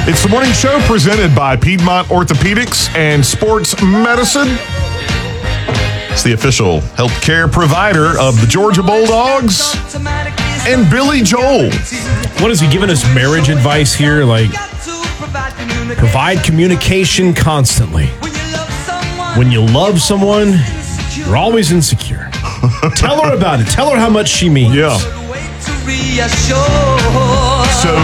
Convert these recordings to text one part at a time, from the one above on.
It's the morning show presented by Piedmont Orthopedics and Sports Medicine. It's the official healthcare provider of the Georgia Bulldogs and Billy Joel. What is he giving us marriage advice here? Like, provide communication constantly. When you love someone, you're always insecure. Tell her about it. Tell her how much she means. Yeah. So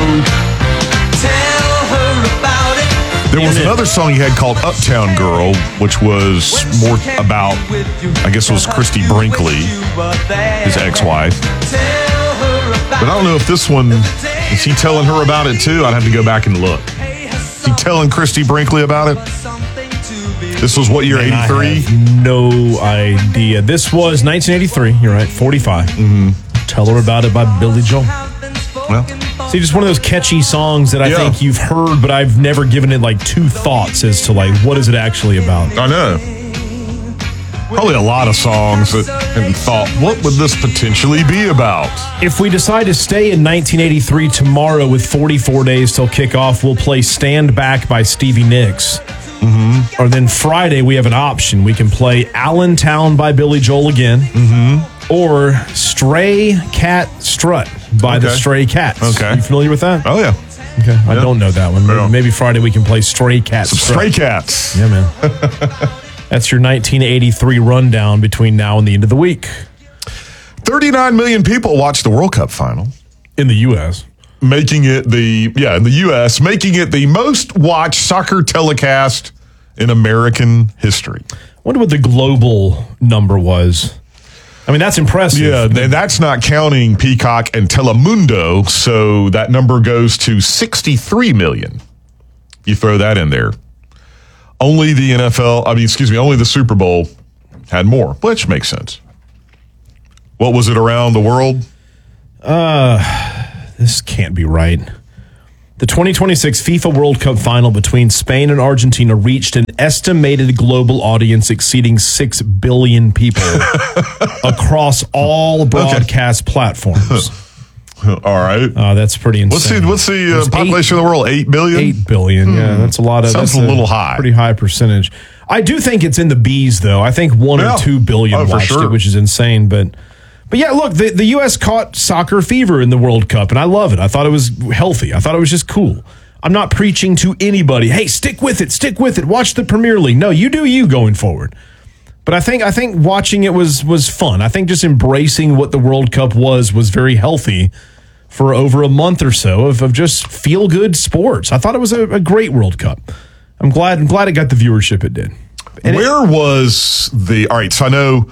there was another song he had called Uptown Girl, which was more about, I guess it was Christy Brinkley, his ex-wife. But I don't know if this one, is he telling her about it too? I'd have to go back and look. Is he telling Christy Brinkley about it? This was what year, 83? I have no idea. This was 1983. You're right, 45. Mm-hmm. Tell Her About It by Billy Joel. Well, see, just one of those catchy songs that I think you've heard, but I've never given it like two thoughts as to like what is it actually about. I know. Probably a lot of songs that and thought, what would this potentially be about? If we decide to stay in 1983 tomorrow with 44 days till kickoff, we'll play Stand Back by Stevie Nicks. Mm-hmm. Or then Friday, we have an option. We can play Allentown by Billy Joel again. Mm-hmm. Or Stray Cat Strut by the Stray Cats. Okay. You familiar with that? Oh, yeah. Okay. I don't know that one. Maybe Friday we can play Stray Cat Strut. Stray Cats. Yeah, man. That's your 1983 rundown between now and the end of the week. 39 million people watched the World Cup final. In the U.S. Making it in the U.S., making it the most watched soccer telecast in American history. I wonder what the global number was. I mean, that's impressive. Yeah, and that's not counting Peacock and Telemundo, so that number goes to 63 million. You throw that in there. Only the only the Super Bowl had more, which makes sense. What was it around the world? This can't be right. The 2026 FIFA World Cup final between Spain and Argentina reached an estimated global audience exceeding 6 billion people across all broadcast platforms. All right. That's pretty insane. What's the population of the world? 8 billion? 8 billion, yeah. That's a lot of... Sounds that's a little high. Pretty high percentage. I do think it's in the B's, though. I think 1 or 2 billion watched it, which is insane, But yeah, look, the U.S. caught soccer fever in the World Cup, and I love it. I thought it was healthy. I thought it was just cool. I'm not preaching to anybody, hey, stick with it, watch the Premier League. No, you do you going forward. But I think watching it was fun. I think just embracing what the World Cup was very healthy for over a month or so of just feel-good sports. I thought it was a great World Cup. I'm glad it got the viewership it did. And Where was the... All right, so I know...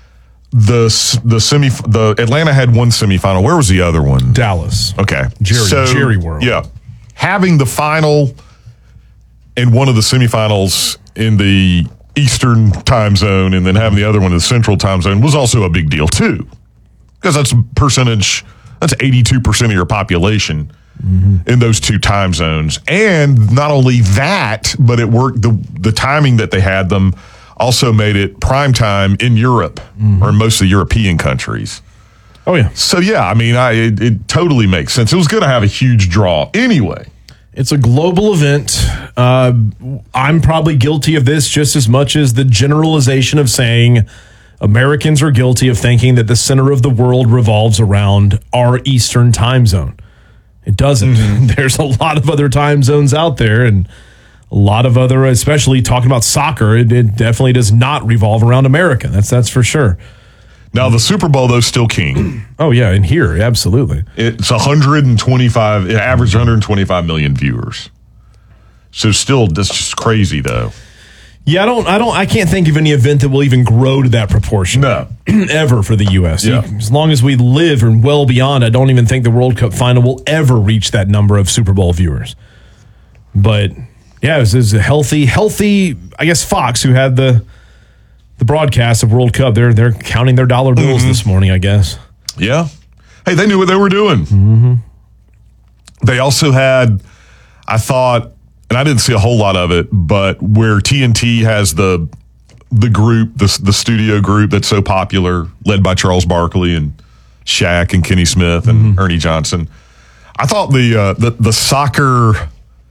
The Atlanta had one semifinal. Where was the other one? Dallas. Okay. Jerry World. Yeah. Having the final and one of the semifinals in the Eastern time zone and then having the other one in the Central time zone was also a big deal too. Because that's percentage, that's 82% of your population in those two time zones. And not only that, but it worked, the timing that they had them also made it prime time in Europe or in most of the European countries. Oh, yeah. So, yeah, I mean, it totally makes sense. It was going to have a huge draw anyway. It's a global event. I'm probably guilty of this just as much as the generalization of saying Americans are guilty of thinking that the center of the world revolves around our Eastern time zone. It doesn't. There's a lot of other time zones out there, and a lot of other, especially talking about soccer, it definitely does not revolve around America. That's for sure. Now, the Super Bowl, though, is still king. Oh, yeah, and here, absolutely. It's 125, it averaged 125 million viewers. So still, that's just crazy, though. Yeah, I can't think of any event that will even grow to that proportion. No. Ever for the U.S. Yeah. As long as we live and well beyond, I don't even think the World Cup final will ever reach that number of Super Bowl viewers. But, yeah, it was a healthy, I guess Fox, who had the broadcast of World Cup, they're counting their dollar bills this morning, I guess. Yeah. Hey, they knew what they were doing. Mm-hmm. They also had, I thought, and I didn't see a whole lot of it, but where TNT has the group, the studio group that's so popular, led by Charles Barkley and Shaq and Kenny Smith and Ernie Johnson. I thought the soccer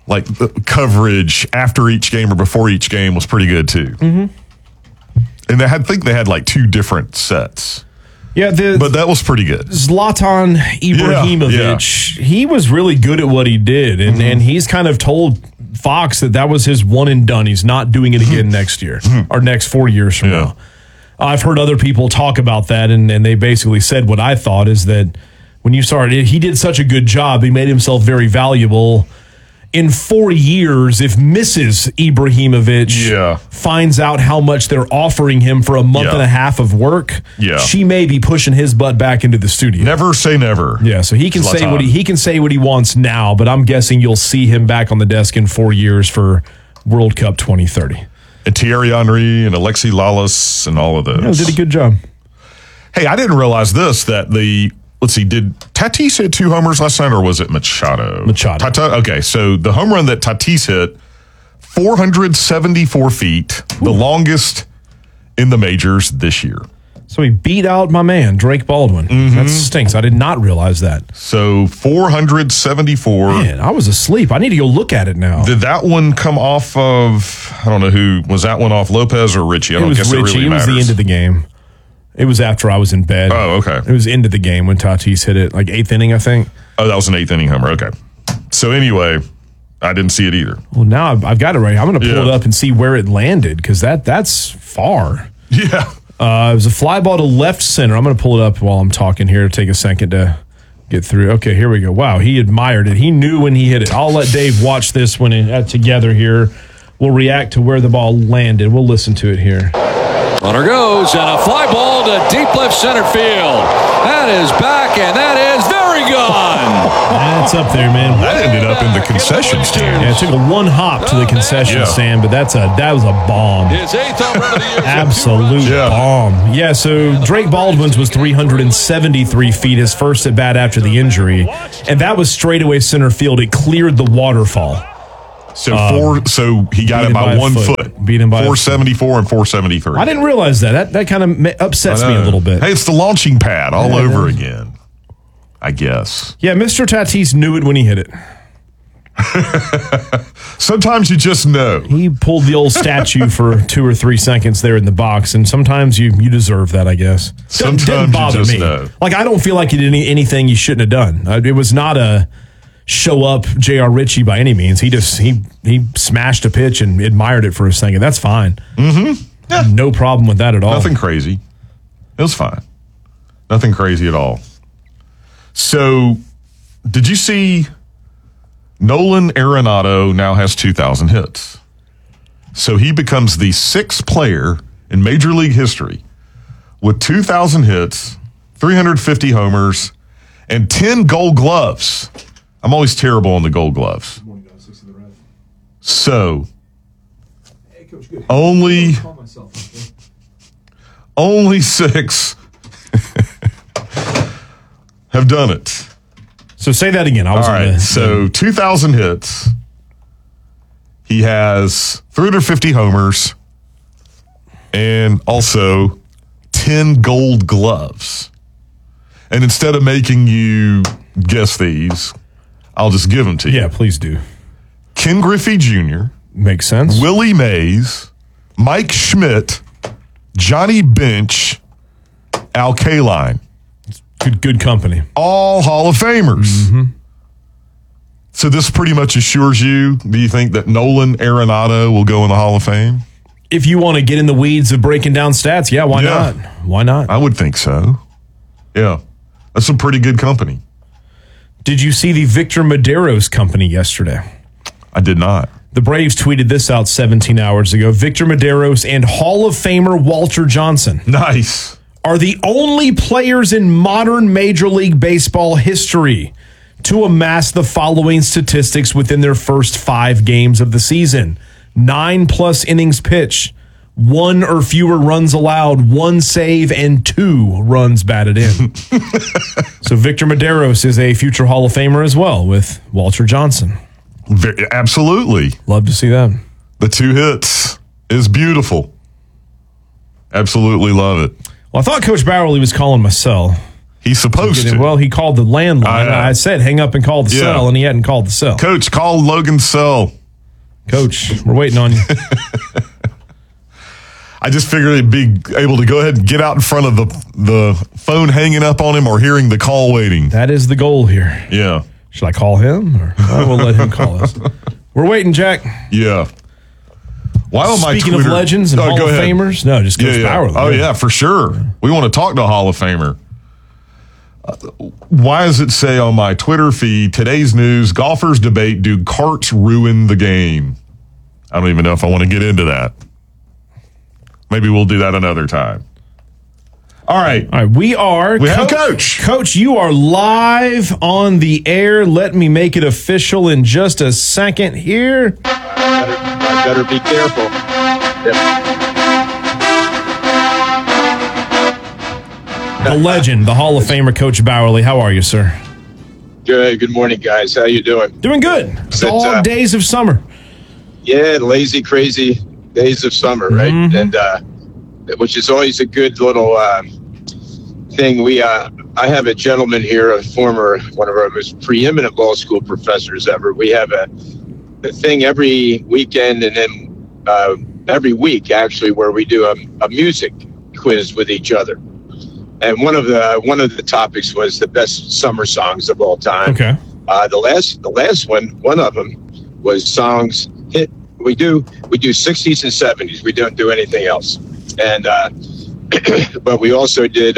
like the coverage after each game or before each game was pretty good too. And I think they had like 2 different sets. Yeah, but that was pretty good. Zlatan Ibrahimovic, he was really good at what he did, and he's kind of told Fox that was his one and done. He's not doing it again next year or next 4 years from now. I've heard other people talk about that, and they basically said what I thought is that when you started, he did such a good job. He made himself very valuable. In 4 years, if Mrs. Ibrahimovic finds out how much they're offering him for a month and a half of work, she may be pushing his butt back into the studio. Never say never. Yeah, so he can say what he wants now, but I'm guessing you'll see him back on the desk in 4 years for World Cup 2030. And Thierry Henry and Alexi Lalas and all of those. Yeah, did a good job. Hey, I didn't realize this, that let's see, did Tatis hit 2 homers last night, or was it Machado? Machado. Okay, so the home run that Tatis hit, 474 feet, the longest in the majors this year. So he beat out my man, Drake Baldwin. That stinks. I did not realize that. So 474. Man, I was asleep. I need to go look at it now. Did that one come off of, I don't know who, was that one off Lopez or Richie? I don't guess it really matters. It was the end of the game. It was after I was in bed. Oh, okay. It was into the game when Tatis hit it, like 8th inning, I think. Oh, that was an 8th inning homer. Okay. So anyway, I didn't see it either. Well, now I've got it right. I'm going to pull it up and see where it landed, because that's far. Yeah. It was a fly ball to left center. I'm going to pull it up while I'm talking here. Take a second to get through. Okay, here we go. Wow, he admired it. He knew when he hit it. I'll let Dave watch this when together here. We'll react to where the ball landed. We'll listen to it here. Runner goes, and a fly ball to deep left center field. That is back, and that is very gone. That's up there, man. That ended up in the concession stand. Yeah, it took a one hop to the concession stand, but that was a bomb. His 8th home run of the year. Absolute bomb. Yeah, so Drake Baldwin's was 373 feet, his first at bat after the injury, and that was straightaway center field. It cleared the waterfall. So he got it by 1 foot. Beat him by 474 and 473. I didn't realize that. That kind of upsets me a little bit. Hey, it's the launching pad all over again, I guess. Yeah, Mr. Tatis knew it when he hit it. Sometimes you just know. He pulled the old statue for 2 or 3 seconds there in the box, and sometimes you deserve that, I guess. Sometimes you just know. Like, I don't feel like he did anything you shouldn't have done. It was not a show up J.R. Ritchie by any means. He smashed a pitch and admired it for a second. That's fine. Yeah. No problem with that at all. Nothing crazy. It was fine. Nothing crazy at all. So, did you see Nolan Arenado now has 2,000 hits? So he becomes the 6th player in Major League history with 2,000 hits, 350 homers, and 10 Gold Gloves. I'm always terrible on the Gold Gloves. So, only 6 have done it. So say that again. All right. So 2,000 hits. He has 350 homers and also 10 Gold Gloves. And instead of making you guess these, I'll just give them to you. Yeah, please do. Ken Griffey Jr. Makes sense. Willie Mays, Mike Schmidt, Johnny Bench, Al Kaline. Good company. All Hall of Famers. So this pretty much assures you, do you think that Nolan Arenado will go in the Hall of Fame? If you want to get in the weeds of breaking down stats, why not? Why not? I would think so. Yeah. That's some pretty good company. Did you see the Victor Medeiros company yesterday? I did not. The Braves tweeted this out 17 hours ago. Victor Medeiros and Hall of Famer Walter Johnson. Nice. Are the only players in modern Major League Baseball history to amass the following statistics within their first 5 games of the season. 9+ innings pitched, 1 or fewer runs allowed, 1 save, and 2 runs batted in. So Victor Medeiros is a future Hall of Famer as well with Walter Johnson. Absolutely. Love to see that. The 2 hits is beautiful. Absolutely love it. Well, I thought Coach Bowerly was calling my cell. He's supposed to. Well, he called the landline. I said hang up and call the cell, and he hadn't called the cell. Coach, call Logan's cell. Coach, we're waiting on you. I just figured he'd be able to go ahead and get out in front of the phone hanging up on him or hearing the call waiting. That is the goal here. Yeah. Should I call him, or we'll let him call us? We're waiting, Jack. Yeah. Speaking of legends and Hall of Famers, no, just Coach Bauerle. Oh, yeah, for sure. We want to talk to a Hall of Famer. Why does it say on my Twitter feed, today's news, golfers debate, do carts ruin the game? I don't even know if I want to get into that. Maybe we'll do that another time. All right. We have a coach. Coach, you are live on the air. Let me make it official in just a second here. I better be careful. The legend, the Hall of Famer, Coach Bauerle. How are you, sir? Good morning, guys. How you doing? Doing good. Dog days of summer. Yeah, lazy, crazy days of summer, right? And which is always a good little thing. I have a gentleman here, one of our most preeminent law school professors ever. We have a thing every weekend and then every week, actually, where we do a music quiz with each other. And one of the topics was the best summer songs of all time. Okay. The last one of them was songs hit. We do 60s and 70s. We don't do anything else. And but we also did.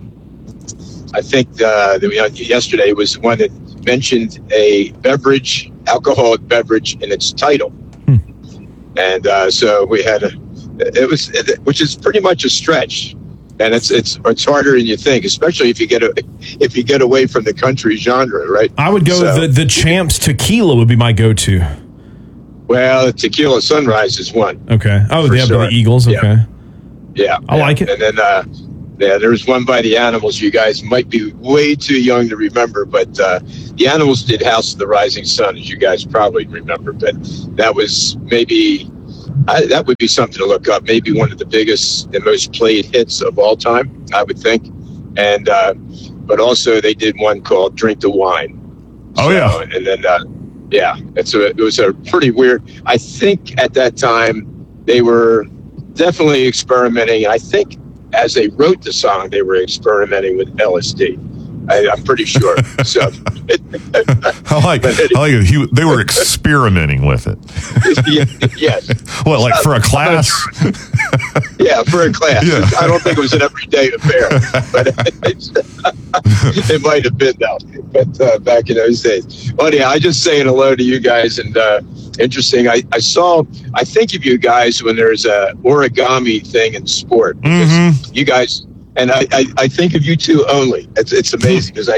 I think yesterday was the one that mentioned a alcoholic beverage in its title. And so we had which is pretty much a stretch. And it's harder than you think, especially if you get away from the country genre, right? I would go the Champs Tequila would be my go-to. Well, Tequila Sunrise is one. Okay. Oh, they have the Eagles. Okay. Yeah. I like it. And then there's one by the Animals. You guys might be way too young to remember, but the Animals did House of the Rising Sun, as you guys probably remember. But that was that would be something to look up. Maybe one of the biggest and most played hits of all time, I would think. And but also they did one called Drink the Wine. Oh, yeah. And then it was a pretty weird. I think at that time they were definitely experimenting. I think as they wrote the song, they were experimenting with LSD. I'm pretty sure. So I like it. They were experimenting with it. Yes. What, like for a class? Yeah, for a class. Yeah. I don't think it was an everyday affair, but it might have been though. But back in those days. Well, yeah, I just saying hello to you guys, and interesting. I think of you guys when there's a origami thing in sport. Because you guys. And I think of you two only. It's amazing because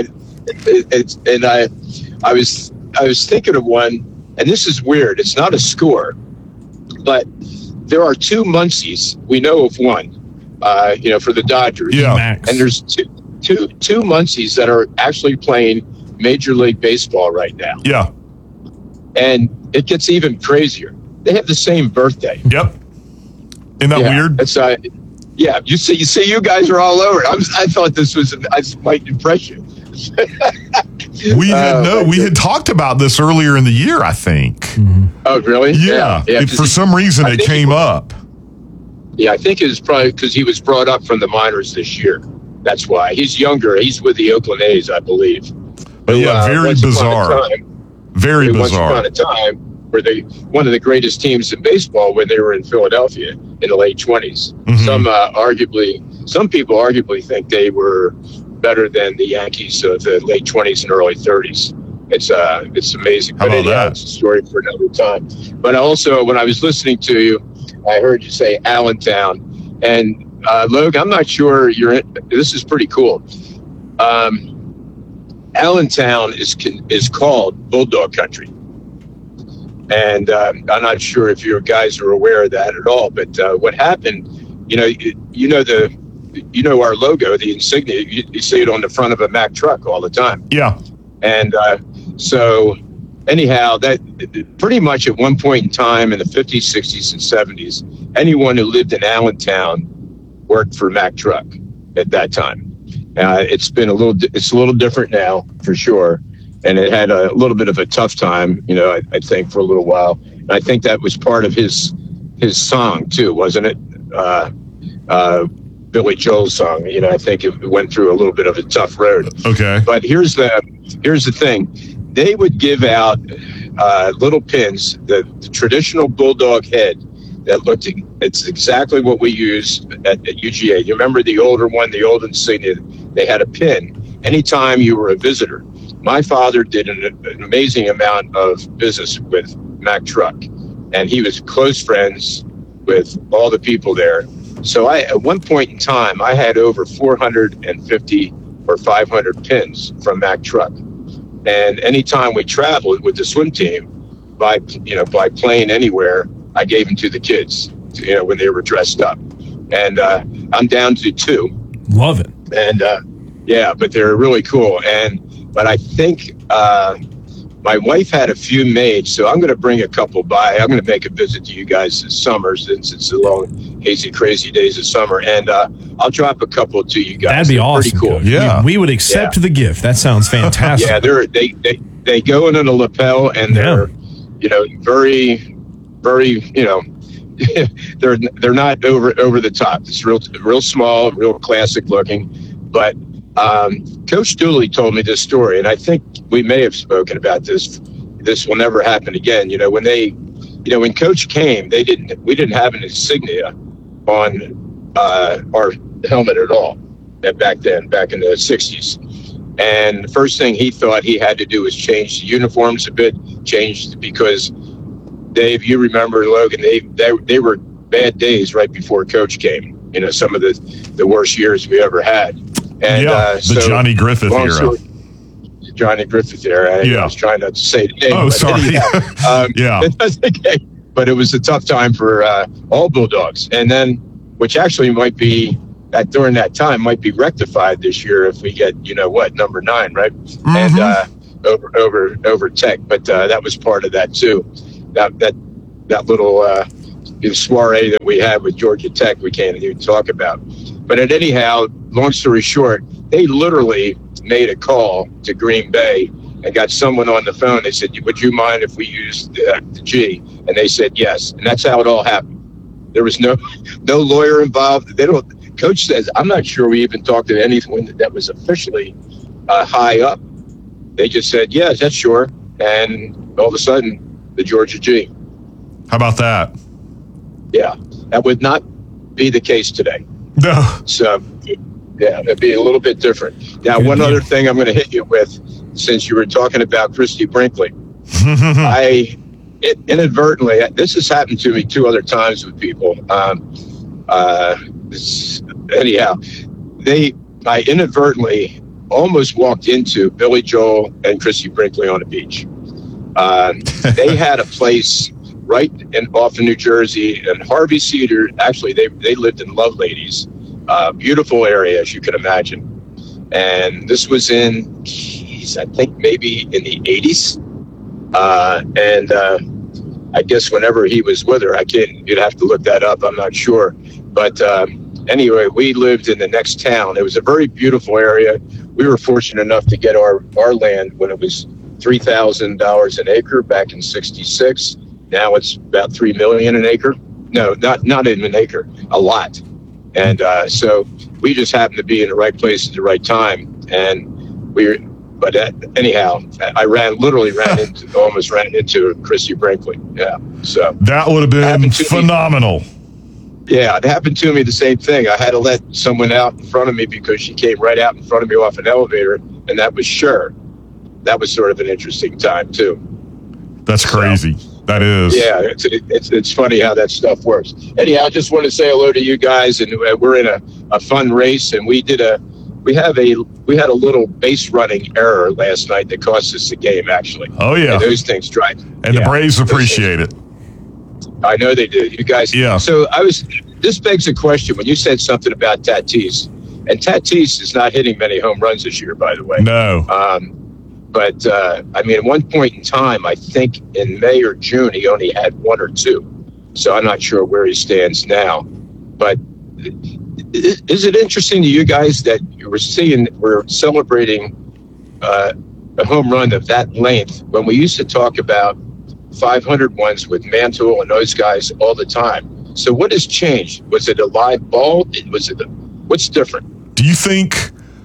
I was thinking of one, and this is weird. It's not a score, but there are two Muncies. We know of one, for the Dodgers. Yeah. Max. And there's two Muncies that are actually playing Major League Baseball right now. Yeah. And it gets even crazier. They have the same birthday. Yep. Isn't that weird? It's yeah, you see, you guys are all over it. I thought this was might impress you. We had talked about this earlier in the year, I think. Mm-hmm. Oh, really? Yeah. For some reason, it came up. Yeah, I think it was probably because he was brought up from the minors this year. That's why. He's younger. He's with the Oakland A's, I believe. But very bizarre. Very bizarre. Once upon a time, were they one of the greatest teams in baseball when they were in Philadelphia in the late 20s. Mm-hmm. Some people arguably think they were better than the Yankees of the late 20s and early 30s. It's amazing. How about that? It's a story for another time. But also, when I was listening to you, I heard you say Allentown. And Logan, I'm not sure this is pretty cool. Allentown is called Bulldog Country. And I'm not sure if you guys are aware of that at all. But what happened, you know our logo, the insignia. You see it on the front of a Mack truck all the time. Yeah. And so, anyhow, that pretty much at one point in time in the 50s, 60s, and 70s, anyone who lived in Allentown worked for Mack Truck at that time. It's a little different now for sure. And it had a little bit of a tough time, I think for a little while. And I think that was part of his song too, wasn't it? Billy Joel's song. I think it went through a little bit of a tough road. Okay. But here's the thing. They would give out little pins, the traditional bulldog head that looked. It's exactly what we use at UGA. You remember the older one, the old Insignia? They had a pin anytime you were a visitor. My father did an amazing amount of business with Mack Truck, and he was close friends with all the people there. So at one point in time, I had over 450 or 500 pins from Mack Truck. And anytime we traveled with the swim team, by plane anywhere, I gave them to the kids, when they were dressed up. And I'm down to 2. Love it. And but they're really cool. But I think my wife had a few made, so I'm going to bring a couple by. I'm going to make a visit to you guys this summer, since it's the long, hazy, crazy days of summer, and I'll drop a couple to you guys. That'd be awesome. Pretty cool. Coach. Yeah, we would accept the gift. That sounds fantastic. Yeah, they go into the lapel, and they're very, very they're not over the top. It's real small, real classic looking, but. Coach Dooley told me this story, and I think we may have spoken about this. This will never happen again. When Coach came, we didn't have an insignia on our helmet at all. Back in the 60s. And the first thing he thought he had to do was change the uniforms a bit, because Dave, you remember, Logan, they were bad days right before Coach came. Some of the worst years we ever had. And, the Johnny Griffith era. Johnny Griffith era. I was trying not to say the name. Oh, sorry. That's okay. But it was a tough time for all Bulldogs. And then, which actually might be, during that time, might be rectified this year if we get, number 9, right? Mm-hmm. And over Tech. But that was part of that, too. That little soiree that we had with Georgia Tech, we can't even talk about. But anyhow, long story short, they literally made a call to Green Bay and got someone on the phone. They said, would you mind if we used the G? And they said yes. And that's how it all happened. There was no lawyer involved. Coach says, I'm not sure we even talked to anyone that was officially high up. They just said, yes, that's sure. And all of a sudden, the Georgia G. How about that? Yeah, that would not be the case today. No. So, it'd be a little bit different. Now, one other thing I'm going to hit you with, since you were talking about Christy Brinkley, I inadvertently, this has happened to me 2 other times with people. Anyhow, I inadvertently almost walked into Billy Joel and Christy Brinkley on a beach. They had a place right off in New Jersey, and Harvey Cedar. Actually, they lived in Loveladies, beautiful area as you can imagine. And this was in, I think maybe in the 80s. I guess whenever he was with her, you'd have to look that up. I'm not sure. But anyway, we lived in the next town. It was a very beautiful area. We were fortunate enough to get our land when it was $3,000 an acre back in '66. Now it's about $3 million an acre. No, not even an acre, a lot. And so we just happened to be in the right place at the right time. And anyhow, I almost ran into Christy Brinkley. Yeah, so that would have been phenomenal. Yeah, it happened to me the same thing. I had to let someone out in front of me because she came right out in front of me off an elevator, and that was Cher. That was sort of an interesting time too. That's crazy. That is. Yeah, it's funny how that stuff works. Anyhow, I just want to say hello to you guys, and we're in a fun race, and we had a little base running error last night that cost us the game, actually. Oh yeah, and those things drive. And the Braves appreciate it. I know they do. You guys. Yeah. So this begs a question when you said something about Tatis, and Tatis is not hitting many home runs this year, by the way. No. But at one point in time, I think in May or June, he only had 1 or 2. So I'm not sure where he stands now. But Is it interesting to you guys that we're celebrating a home run of that length when we used to talk about 500 ones with Mantle and those guys all the time? So what has changed? Was it a live ball? What's different? Do you think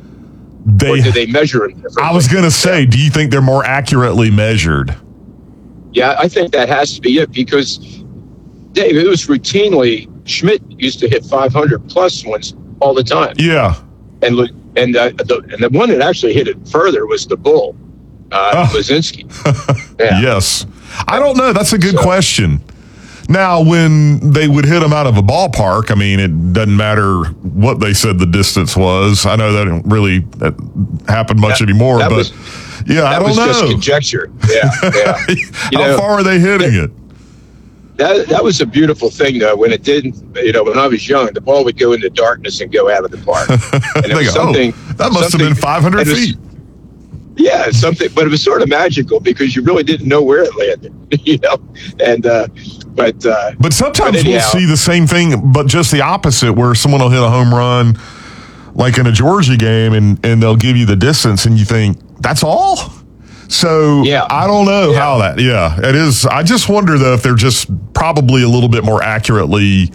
or do they measure them differently? I was going to say, do you think they're more accurately measured? Yeah, I think that has to be it because, Dave, it was routinely, Schmidt used to hit 500 plus ones all the time. Yeah. And the one that actually hit it further was the Bull, Blazinski. Yeah. Yes. I don't know. That's a good question. Now, when they would hit them out of a ballpark, I mean, it doesn't matter what they said the distance was. I know that didn't really happen much anymore, but I don't know. That was just conjecture. Yeah. How far are they hitting it? That was a beautiful thing, though. When it didn't, when I was young, the ball would go into darkness and go out of the park. And it was that must have been 500 feet. Yeah, something, but it was sort of magical because you really didn't know where it landed, And but sometimes we'll see the same thing, but just the opposite, where someone will hit a home run, like in a Georgia game, and they'll give you the distance, and you think that's all. So I don't know how that. Yeah, it is. I just wonder though if they're just probably a little bit more accurately,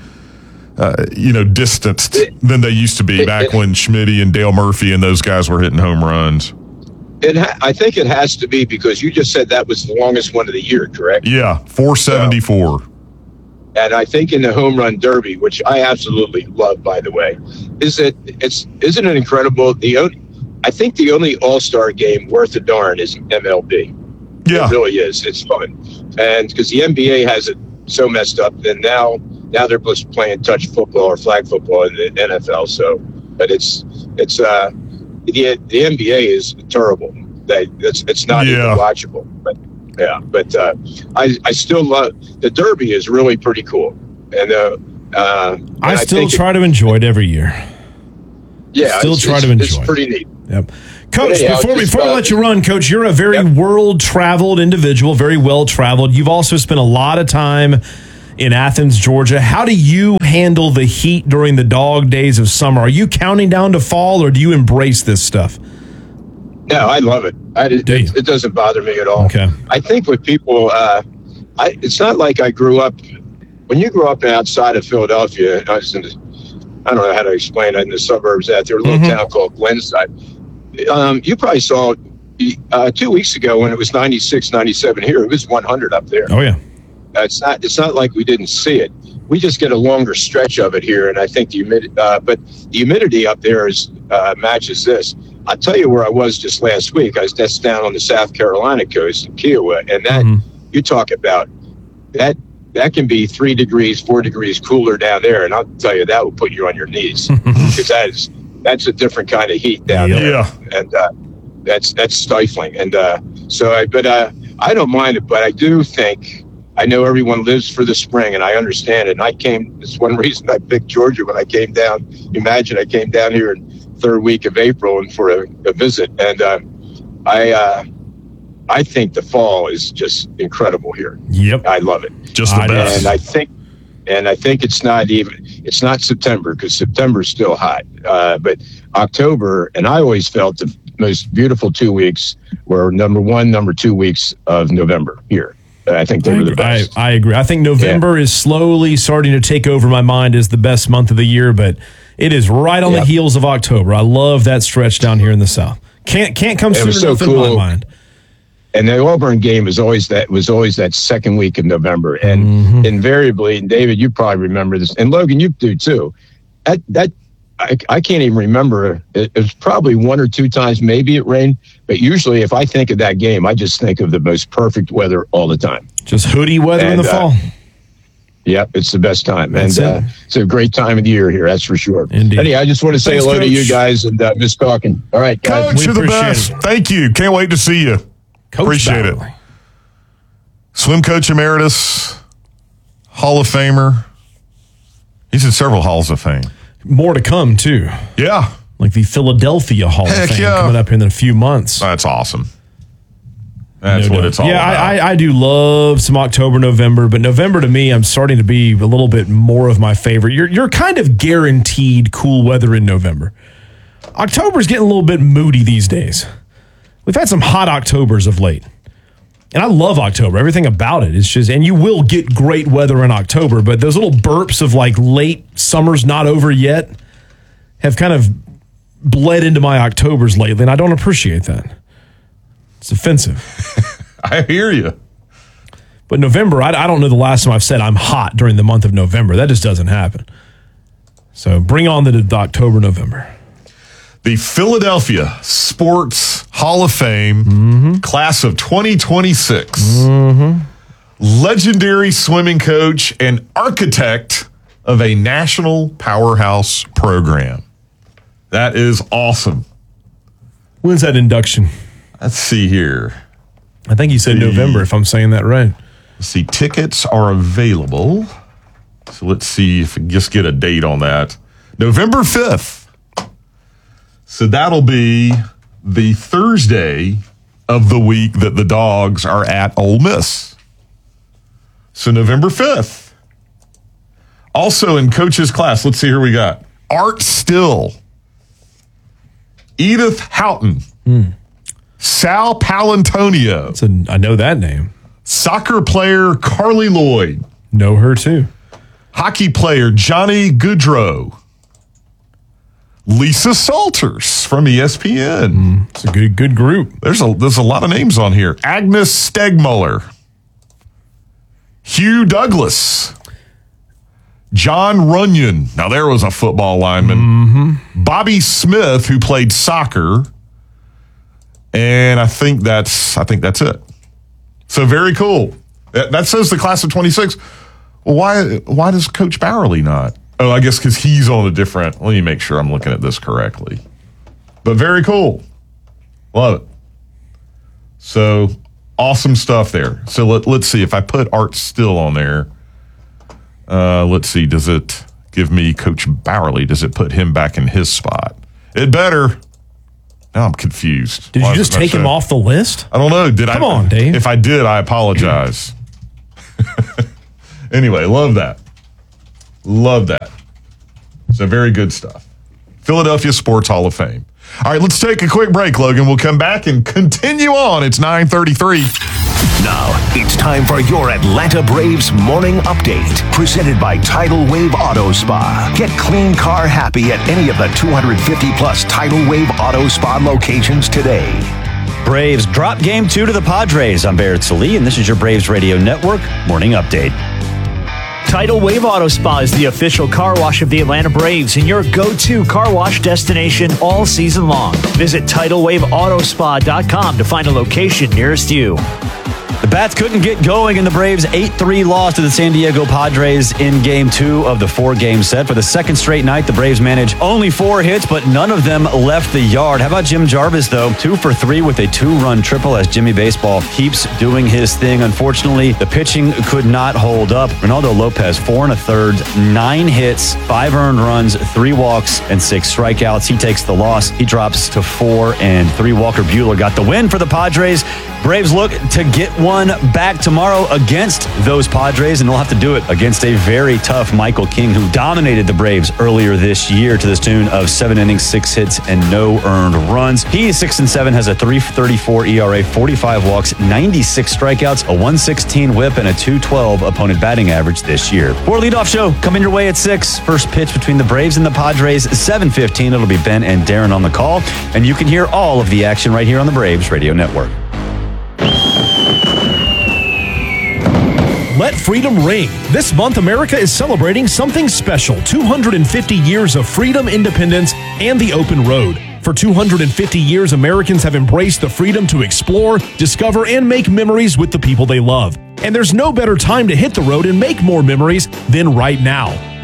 distanced than they used to be back when Schmitty and Dale Murphy and those guys were hitting home runs. I think it has to be because you just said that was the longest one of the year, correct? Yeah, 474. And I think in the home run derby, which I absolutely love, by the way, isn't it incredible? I think the only All-Star game worth a darn is MLB. Yeah, it really is. It's fun, and because the NBA has it so messed up, and now they're just playing touch football or flag football in the NFL. So, but it's the NBA is terrible. It's not even watchable. But I still love the Derby. Is really pretty cool, and I still try to enjoy it every year. Yeah, still try to enjoy. It's pretty neat. Yep. Coach, before we let you run, Coach, you're a very world-traveled individual, very well-traveled. You've also spent a lot of time in Athens, Georgia. How do you handle the heat during the dog days of summer? Are you counting down to fall, or do you embrace this stuff? No, I love it. It doesn't bother me at all. Okay. I think with people, it's not like I grew up. When you grew up outside of Philadelphia, I don't know how to explain it, in the suburbs out there, a little town called Glenside. You probably saw 2 weeks ago when it was 96, 97 here. It was 100 up there. Oh, yeah. It's not like we didn't see it. We just get a longer stretch of it here, and I think the humidity up there matches this. I'll tell you where I was just last week. That's down on the South Carolina coast in Kiowa, and that you talk about that can be 3 degrees, 4 degrees cooler down there, and I'll tell you that will put you on your knees because that's a different kind of heat down there, and that's stifling. And I don't mind it, but I do think. I know everyone lives for the spring, and I understand it. And it's one reason I picked Georgia when I came down. Imagine I came down here in third week of April and for a visit. And I think the fall is just incredible here. Yep. I love it. Just the best. And I think it's not September because September's still hot. But October, and I always felt the most beautiful 2 weeks were number 1, number 2 weeks of November here. I think they were the best. I agree. I think November is slowly starting to take over my mind as the best month of the year, but it is right on the heels of October. I love that stretch down here in the South. Can't come sooner enough in my mind. And the Auburn game was always that second week of November, and invariably, and David, you probably remember this, and Logan, you do too. I can't even remember. It was probably 1 or 2 times maybe it rained, but usually if I think of that game, I just think of the most perfect weather all the time. Just hoodie weather in the fall. Yep, it's the best time. And it's a great time of the year here, that's for sure. Indeed. Anyway, I just want to say hello to you guys and miss talking. All right, guys. Coach, you're the best. Thank you. Can't wait to see you. Coach Appreciate it. Swim coach emeritus, Hall of Famer. He's in several Halls of Fame. More to come, too. Yeah. Like the Philadelphia Hall of Fame coming up in a few months. That's awesome. That's what it's all about. Yeah, I do love some October, November, but November to me, I'm starting to be a little bit more of my favorite. You're kind of guaranteed cool weather in November. October's getting a little bit moody these days. We've had some hot Octobers of late. And I love October. Everything about it is just, and you will get great weather in October, but those little burps of like late summer's not over yet have kind of bled into my Octobers lately, and I don't appreciate that. It's offensive. I hear you. But November, I don't know the last time I've said I'm hot during the month of November. That just doesn't happen. So bring on the October, November. The Philadelphia Sports Hall of Fame, class of 2026. Legendary swimming coach and architect of a national powerhouse program. That is awesome. When's that induction? Let's see here. I think you said November, if I'm saying that right. Let's see, tickets are available. So let's see if we just get a date on that. November 5th. So that'll be the Thursday of the week that the Dogs are at Ole Miss. So November 5th. Also in coach's class, let's see here we got Art Still, Edith Houghton, Sal Palantonio. I know that name. Soccer player Carly Lloyd. Know her too. Hockey player Johnny Gaudreau. Lisa Salters from ESPN. It's a good group. There's a lot of names on here. Agnes Stegmuller. Hugh Douglas. John Runyon. Now there was a football lineman. Bobby Smith, who played soccer. And I think that's it. So very cool. That says the class of 26. Well, why does Coach Bowerly not? Oh, I guess because he's on a different. Let me make sure I'm looking at this correctly. But very cool. Love it. So awesome stuff there. So let's see if I put Art Still on there. Let's see. Does it give me Coach Bowerly? Does it put him back in his spot? It better. Now I'm confused. Did you just take him off the list? I don't know. Come on, Dave. If I did, I apologize. Anyway, love that. Love that. So very good stuff. Philadelphia Sports Hall of Fame. All right, let's take a quick break, Logan. We'll come back and continue on. It's 9:33. Now, it's time for your Atlanta Braves morning update, presented by Tidal Wave Auto Spa. Get clean car happy at any of the 250-plus Tidal Wave Auto Spa locations today. Braves drop Game 2 to the Padres. I'm Barrett Salee, and this is your Braves Radio Network morning update. Tidal Wave Auto Spa is the official car wash of the Atlanta Braves and your go-to car wash destination all season long. Visit TidalWaveAutoSpa.com to find a location nearest you. The Bats couldn't get going in the Braves' 8-3 loss to the San Diego Padres in Game 2 of the 4-game set. For the second straight night, the Braves managed only 4 hits, but none of them left the yard. How about Jim Jarvis, though? 2 for 3 with a 2-run triple as Jimmy Baseball keeps doing his thing. Unfortunately, the pitching could not hold up. Ronaldo Lopez, 4 1/3, 9 hits, 5 earned runs, 3 walks, and 6 strikeouts. He takes the loss. He drops to 4-3. Walker Buehler got the win for the Padres. Braves look to get one back tomorrow against those Padres, and they'll have to do it against a very tough Michael King, who dominated the Braves earlier this year to the tune of 7 innings, 6 hits, and no earned runs. He is 6-7, has a 3.34 ERA, 45 walks, 96 strikeouts, a 1.16 whip, and a 2.12 opponent batting average this year. For leadoff show, coming your way at 6. First pitch between the Braves and the Padres, 7:15. It'll be Ben and Darren on the call, and you can hear all of the action right here on the Braves Radio Network. Let freedom ring. This month, America is celebrating something special. 250 years of freedom, independence, and the open road. For 250 years, Americans have embraced the freedom to explore, discover, and make memories with the people they love. And there's no better time to hit the road and make more memories than right now.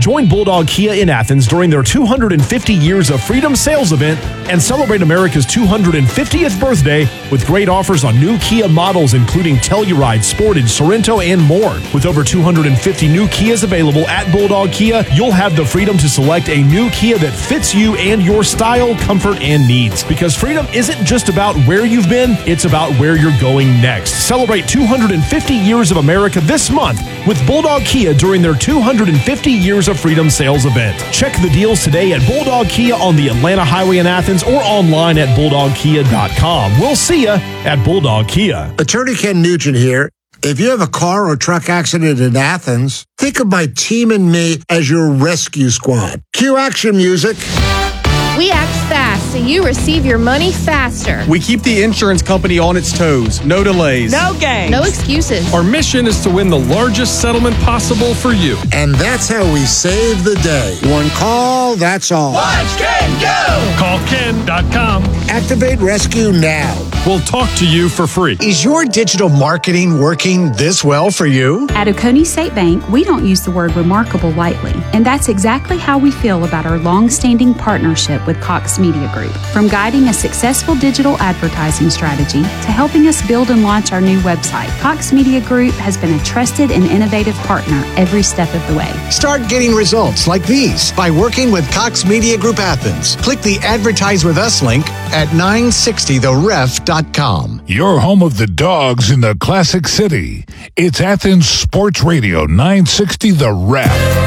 Join Bulldog Kia in Athens during their 250 Years of Freedom sales event and celebrate America's 250th birthday with great offers on new Kia models, including Telluride, Sportage, Sorento, and more. With over 250 new Kias available at Bulldog Kia, you'll have the freedom to select a new Kia that fits you and your style, comfort, and needs. Because freedom isn't just about where you've been, it's about where you're going next. Celebrate 250 Years of America this month with Bulldog Kia during their 250 Years of Freedom sales event. Check the deals today at Bulldog Kia on the Atlanta Highway in Athens or online at bulldogkia.com. We'll see you at Bulldog Kia. Attorney Ken Nugent here. If you have a car or truck accident in Athens, think of my team and me as your rescue squad. Cue action music. We act fast so you receive your money faster. We keep the insurance company on its toes. No delays. No games. No excuses. Our mission is to win the largest settlement possible for you. And that's how we save the day. One call, that's all. Watch Ken go! Call Ken.com. Activate rescue now. We'll talk to you for free. Is your digital marketing working this well for you? At Oconee State Bank, we don't use the word remarkable lightly. And that's exactly how we feel about our long-standing partnership with Cox Media Group. From guiding a successful digital advertising strategy to helping us build and launch our new website, Cox Media Group has been a trusted and innovative partner every step of the way. Start getting results like these by working with Cox Media Group Athens. Click the Advertise With Us link at 960theref.com. Your home of the Dogs in the Classic City. It's Athens Sports Radio 960 The Ref.